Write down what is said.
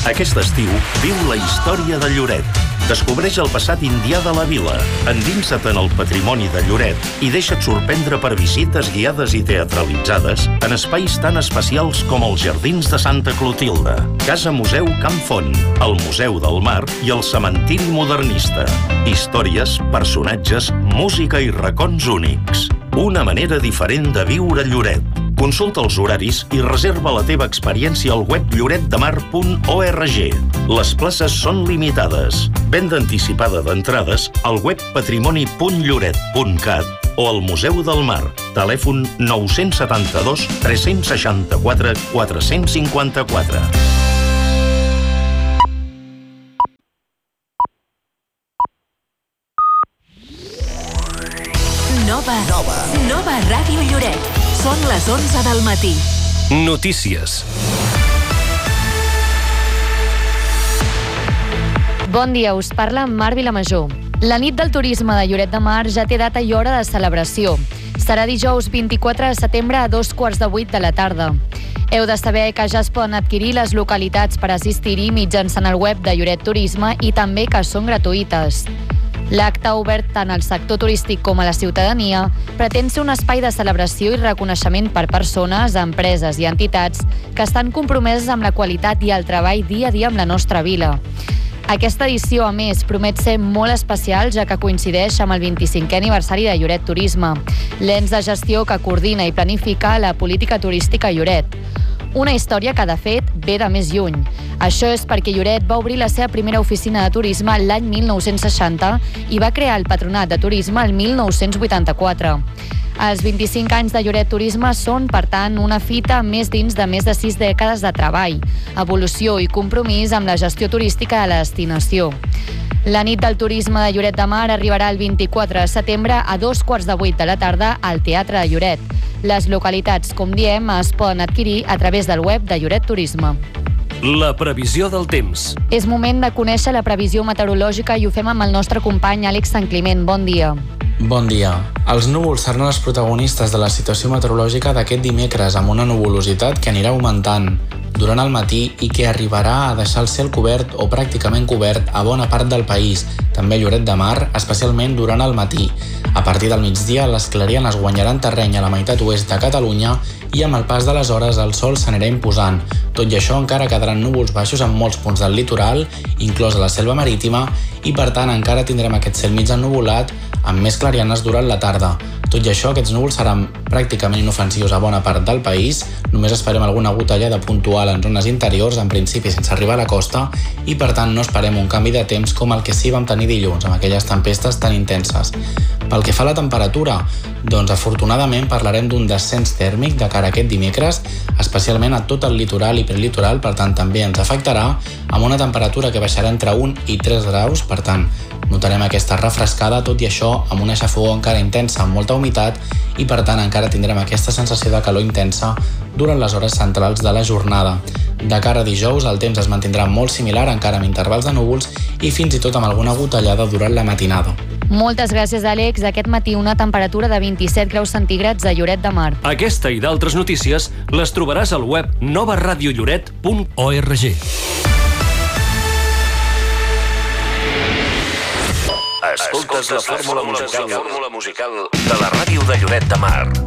Aquest estiu, viu la història de Lloret. Descobreix el passat indià de la vila, endinsa't en el patrimoni de Lloret i deixa't sorprendre per visites guiades i teatralitzades en espais tan especials com els Jardins de Santa Clotilde, Casa Museu Camp Font, el Museu del Mar i el Cementiri Modernista. Històries, personatges, música i racons únics. Una manera diferent de viure Lloret. Consulta els horaris i reserva la teva experiència al web lloretdemar.org. Les places són limitades. Venda anticipada d'entrades al web patrimoni.lloret.cat o al Museu del Mar. Telèfon 972 364 454. Nova Ràdio Lloret. Són les 11 del matí. Notícies. Bon dia, us parla Mar Vilamajor. La nit del turisme de Lloret de Mar ja té data i hora de celebració. Serà dijous 24 de setembre a 7:15 de la tarda. Heu de saber que ja es poden adquirir les localitats per assistir-hi mitjançant el web de Lloret Turisme i també que són gratuïtes. L'acte, obert tant al sector turístic com a la ciutadania, pretén ser un espai de celebració i reconeixement per persones, empreses i entitats que estan compromeses amb la qualitat i el treball dia a dia amb la nostra vila. Aquesta edició, a més, promet ser molt especial, ja que coincideix amb el 25è aniversari de Lloret Turisme, l'ens de gestió que coordina i planifica la política turística a Lloret. Una història que, de fet, ve de més lluny. Això és perquè Lloret va obrir la seva primera oficina de turisme l'any 1960 i va crear el Patronat de Turisme el 1984. Els 25 anys de Lloret Turisme són, per tant, una fita més dins de més de 6 dècades de treball, evolució i compromís amb la gestió turística de la destinació. La nit del turisme de Lloret de Mar arribarà el 24 de setembre a 7:15 de la tarda al Teatre de Lloret. Les localitats, com diem, es poden adquirir a través del web de Lloret Turisme. La previsió del temps. És moment de conèixer la previsió meteorològica i ho fem amb el nostre company Àlex Santcliment. Bon dia. Bon dia. Els núvols seran els protagonistes de la situació meteorològica d'aquest dimecres, amb una nuvolositat que anirà augmentant durant el matí i que arribarà a deixar el cel cobert o pràcticament cobert a bona part del país, també a Lloret de Mar, especialment durant el matí. A partir del migdia, les clarianes guanyaran terreny a la meitat oest de Catalunya i amb el pas de les hores el sol s'anirà imposant. Tot i això, encara quedaran núvols baixos en molts punts del litoral, inclosa la selva marítima, i per tant encara tindrem aquest cel mig ennuvolat amb més clarianes durant la tarda. Tot i això, aquests núvols seran pràcticament inofensius a bona part del país. Només esperem alguna gotellada puntual en zones interiors, en principi sense arribar a la costa, i per tant no esperem un canvi de temps com el que sí vam tenir dilluns, amb aquelles tempestes tan intenses. Pel que fa a la temperatura, doncs afortunadament parlarem d'un descens tèrmic de cara a aquest dimecres, especialment a tot el litoral i prelitoral, per tant també ens afectarà, amb una temperatura que baixarà entre 1 i 3 graus, per tant notarem aquesta refrescada, tot i això amb una xafogor encara intensa amb molta humitat i per tant encara tindrem aquesta sensació de calor intensa durant les hores centrals de la jornada. De cara a dijous el temps es mantindrà molt similar, encara amb intervals de núvols i fins i tot amb alguna gotellada durant la matinada. Moltes gràcies, Àlex. Aquest matí una temperatura de 27 graus centígrads a Lloret de Mar. Aquesta i d'altres notícies les trobaràs al web novaradiolloret.org. Escoltes la fórmula musical de la ràdio de Lloret de Mar.